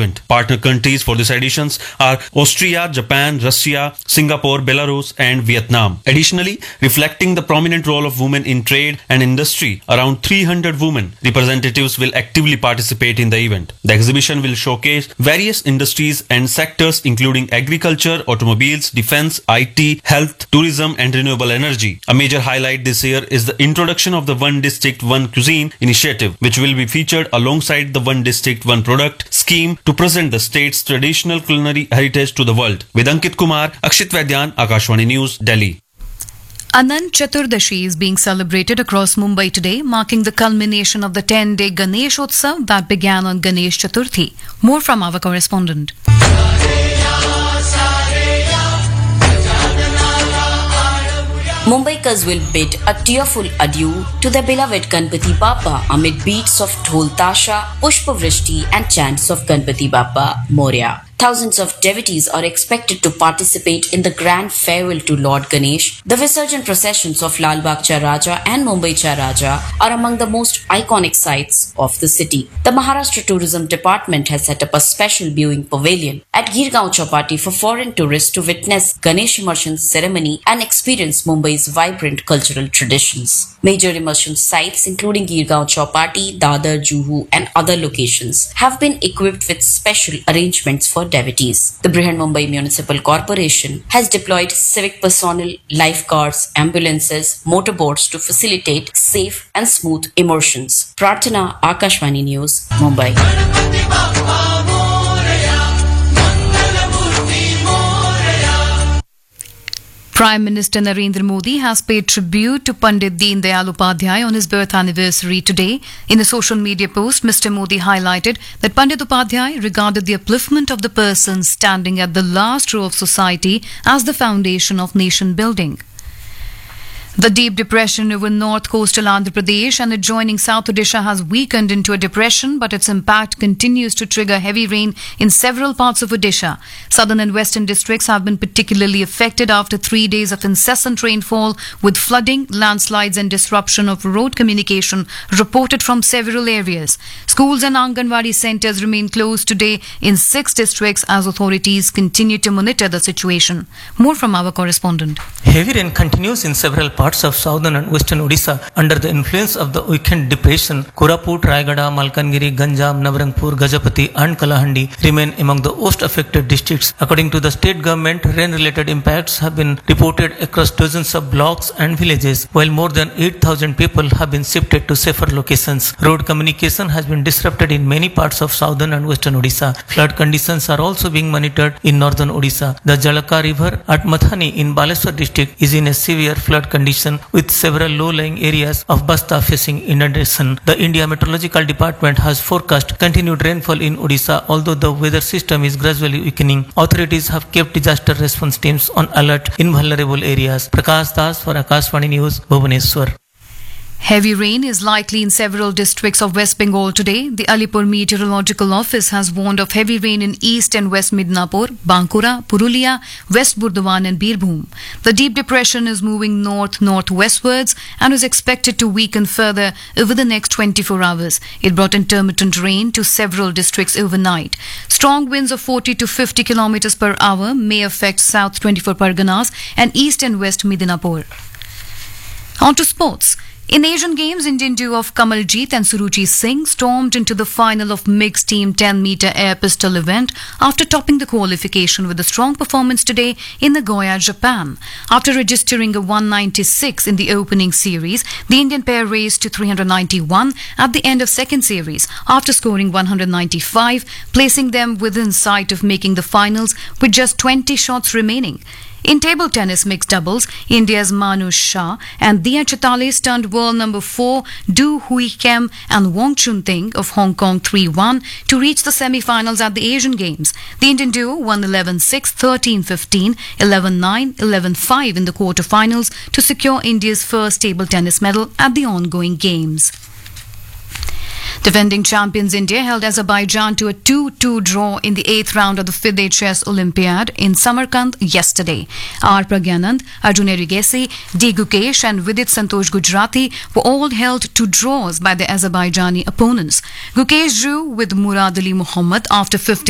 event. Partner countries for this editions are Austria, Japan, Russia, Singapore, Belarus, and Vietnam. Additionally, reflecting the prominent role of women in trade and industry, around 300 women representatives will actively participate in the event. The exhibition will showcase various industries and sectors including agriculture, automobiles, defense, IT, health, tourism, and renewable energy. A major highlight this year is the introduction of the One District, One Cuisine initiative, which will be featured alongside the One District, One Product scheme to present the state's traditional culinary heritage to the world. With Ankit Kumar, Akshit Vaidyan, Akashvani News, Delhi. Anant Chaturdashi is being celebrated across Mumbai today, marking the culmination of the 10-day Ganesh Utsav that began on Ganesh Chaturthi. More from our correspondent. Mumbaikas will bid a tearful adieu to their beloved Ganpati Bappa amid beats of Dhol Tasha, Pushpa Vrishti and chants of Ganpati Bappa Moria. Thousands of devotees are expected to participate in the grand farewell to Lord Ganesh. The Visarjan processions of Lal Bagh Cha Raja and Mumbai Cha Raja are among the most iconic sights of the city. The Maharashtra Tourism Department has set up a special viewing pavilion at Girgaon Chowpatty for foreign tourists to witness Ganesh immersion ceremony and experience Mumbai's vibrant cultural traditions. Major immersion sites including Girgaon Chowpatty, Dadar, Juhu and other locations have been equipped with special arrangements for devotees. The Brihan Mumbai Municipal Corporation has deployed civic personnel, lifeguards, ambulances, motorboats to facilitate safe and smooth immersions. Prarthana, Akashvani News, Mumbai. Prime Minister Narendra Modi has paid tribute to Pandit Deen Dayal Upadhyay on his birth anniversary today. In a social media post, Mr. Modi highlighted that Pandit Upadhyay regarded the upliftment of the person standing at the last row of society as the foundation of nation building. The deep depression over north coastal Andhra Pradesh and adjoining South Odisha has weakened into a depression, but its impact continues to trigger heavy rain in several parts of Odisha. Southern and western districts have been particularly affected after 3 days of incessant rainfall, with flooding, landslides and disruption of road communication reported from several areas. Schools and Anganwadi centres remain closed today in 6 districts as authorities continue to monitor the situation. More from our correspondent. Heavy rain continues in several parts of southern and western Odisha under the influence of the weekend depression. Koraput, Raigada, Malkangiri, Ganjam, Nabarangpur, Gajapati and Kalahandi remain among the worst affected districts. According to the state government, rain-related impacts have been reported across dozens of blocks and villages, while more than 8,000 people have been shifted to safer locations. Road communication has been disrupted in many parts of southern and western Odisha. Flood conditions are also being monitored in northern Odisha. The Jalaka River at Mathani in Baleswar district is in a severe flood condition, with several low-lying areas of Basta facing inundation. The India Meteorological Department has forecast continued rainfall in Odisha, although the weather system is gradually weakening. Authorities have kept disaster response teams on alert in vulnerable areas. Prakash Das for Akashvani News, Bhubaneswar. Heavy rain is likely in several districts of West Bengal today. The Alipur Meteorological Office has warned of heavy rain in East and West Midnapur, Bankura, Purulia, West Burdwan and Birbhum. The deep depression is moving north-northwestwards and is expected to weaken further over the next 24 hours. It brought intermittent rain to several districts overnight. Strong winds of 40 to 50 kilometers per hour may affect South 24 Parganas and East and West Midnapur. On to sports. In Asian Games, Indian duo of Kamaljeet and Suruchi Singh stormed into the final of mixed team 10-meter air pistol event after topping the qualification with a strong performance today in Nagoya, Japan. After registering a 196 in the opening series, the Indian pair raced to 391 at the end of second series after scoring 195, placing them within sight of making the finals with just 20 shots remaining. In table tennis mixed doubles, India's Manu Shah and Dia Chitale stunned world number 4 Du Hui Kem and Wong Chun Ting of Hong Kong 3-1 to reach the semi-finals at the Asian Games. The Indian duo won 11-6, 13-15, 11-9, 11-5 in the quarter-finals to secure India's first table tennis medal at the ongoing Games. Defending champions India held Azerbaijan to a 2-2 draw in the 8th round of the FIDE Chess Olympiad in Samarkand yesterday. R. Pragyanand, Arjun Erigesi, D. Gukesh and Vidit Santosh Gujarati were all held to draws by their Azerbaijani opponents. Gukesh drew with Murad Ali Muhammad after 50